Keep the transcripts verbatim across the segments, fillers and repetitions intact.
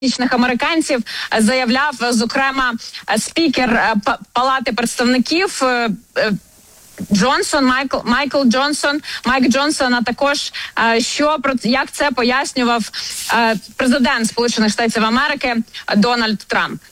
етнічних американців заявляв, зокрема, спікер Палати представників Джонсон, Майкл, Майкл Джонсон, Майк Джонсон, а також що про як це пояснював президент Сполучених Штатів Америки Дональд Трамп.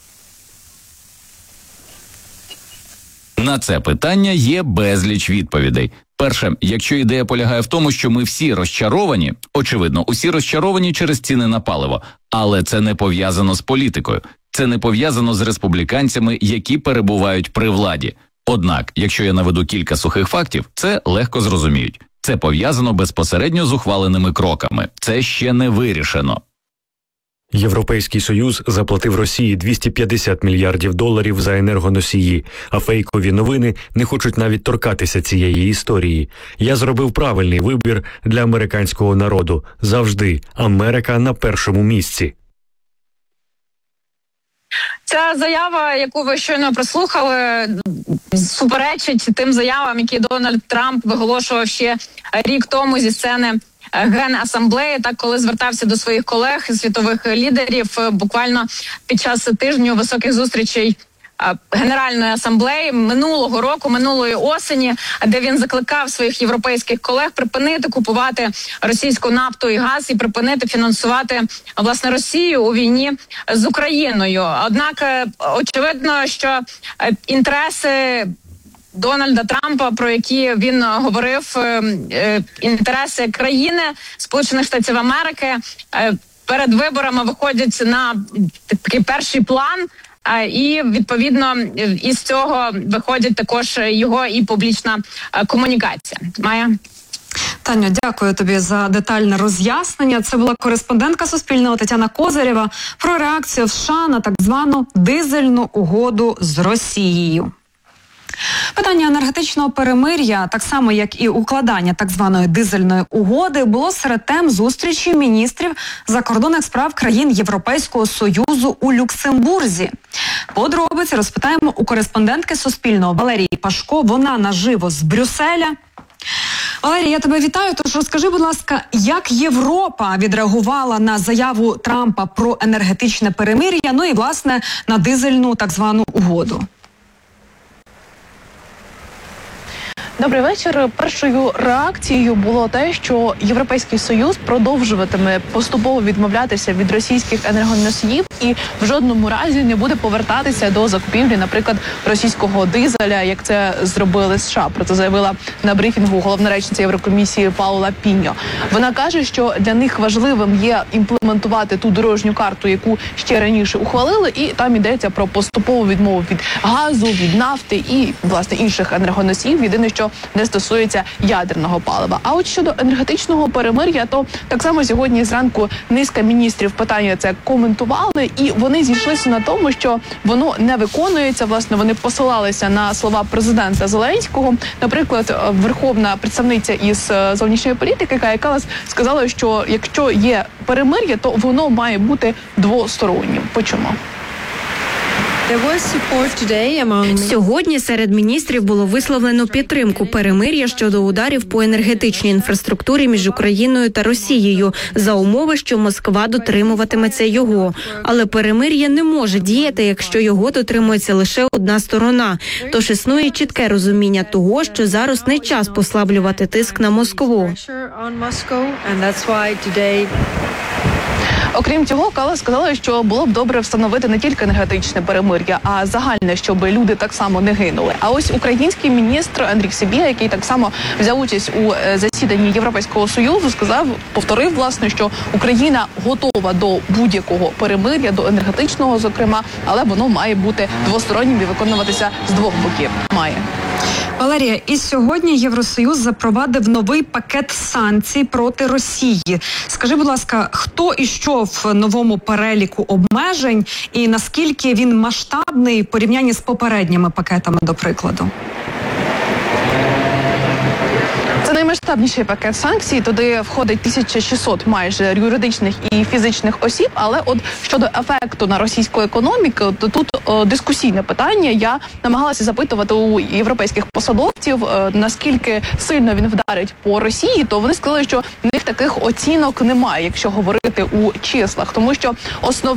На це питання є безліч відповідей. Перше, якщо ідея полягає в тому, що ми всі розчаровані, очевидно, усі розчаровані через ціни на паливо, але це не пов'язано з політикою, це не пов'язано з республіканцями, які перебувають при владі. Однак, якщо я наведу кілька сухих фактів, це легко зрозуміють. Це пов'язано безпосередньо з ухваленими кроками. Це ще не вирішено. Європейський Союз заплатив Росії двісті п'ятдесят мільярдів доларів за енергоносії, а фейкові новини не хочуть навіть торкатися цієї історії. Я зробив правильний вибір для американського народу. Завжди Америка на першому місці. Ця заява, яку ви щойно прослухали, суперечить тим заявам, які Дональд Трамп виголошував ще рік тому зі сцени Генасамблеї, так коли звертався до своїх колег, світових лідерів, буквально під час тижню високих зустрічей Генеральної асамблеї минулого року, минулої осені, де він закликав своїх європейських колег припинити купувати російську нафту і газ і припинити фінансувати, власне, Росію у війні з Україною. Однак, очевидно, що інтереси Дональда Трампа, про які він говорив, інтереси країни Сполучених Штатів Америки перед виборами виходять на такий перший план, і, відповідно, із цього виходить також його і публічна комунікація. Майя? Таню, дякую тобі за детальне роз'яснення. Це була кореспондентка Суспільного Тетяна Козирєва про реакцію США на так звану дизельну угоду з Росією. Питання енергетичного перемир'я, так само як і укладання так званої дизельної угоди, було серед тем зустрічі міністрів закордонних справ країн Європейського Союзу у Люксембурзі. Подробиці розпитаємо у кореспондентки Суспільного Валерії Пашко. Вона наживо з Брюсселя. Валерія, я тебе вітаю. Тож розкажи, будь ласка, як Європа відреагувала на заяву Трампа про енергетичне перемир'я, ну і, власне, на дизельну так звану угоду? Добрий вечір. Першою реакцією було те, що Європейський Союз продовжуватиме поступово відмовлятися від російських енергоносіїв і в жодному разі не буде повертатися до закупівлі, наприклад, російського дизеля, як це зробили США. Про це заявила на брифінгу головна речниця Єврокомісії Паула Піньо. Вона каже, що для них важливим є імплементувати ту дорожню карту, яку ще раніше ухвалили, і там йдеться про поступову відмову від газу, від нафти і, власне, інших енергоносіїв. Єдине, що не стосується ядерного палива. А от щодо енергетичного перемир'я, то так само сьогодні зранку низка міністрів питання це коментували, і вони зійшлися на тому, що воно не виконується. Власне, вони посилалися на слова президента Зеленського. Наприклад, верховна представниця із зовнішньої політики Кая Каллас сказала, що якщо є перемир'я, то воно має бути двостороннім. Почому? Сьогодні серед міністрів було висловлено підтримку перемир'я щодо ударів по енергетичній інфраструктурі між Україною та Росією за умови, що Москва дотримуватиметься його. Але перемир'я не може діяти, якщо його дотримується лише одна сторона. Тож існує чітке розуміння того, що зараз не час послаблювати тиск на Москву. Окрім цього, Каллас сказала, що було б добре встановити не тільки енергетичне перемир'я, а загальне, щоб люди так само не гинули. А ось український міністр Андрій Сибіга, який так само взяв участь у засіданні Європейського Союзу, сказав, повторив, власне, що Україна готова до будь-якого перемир'я, до енергетичного, зокрема, але воно має бути двостороннім і виконуватися з двох боків. Має. Валерія, і сьогодні Євросоюз запровадив новий пакет санкцій проти Росії. Скажи, будь ласка, хто і що в новому переліку обмежень і наскільки він масштабний в порівнянні з попередніми пакетами, до прикладу? Це наймасштабніше наймасштабніший пакет санкцій. Туди входить тисяча шістсот майже юридичних і фізичних осіб. Але от щодо ефекту на російську економіку, то тут о, дискусійне питання. Я намагалася запитувати у європейських посадовців, о, наскільки сильно він вдарить по Росії, то вони сказали, що в них таких оцінок немає, якщо говорити у числах, тому що основ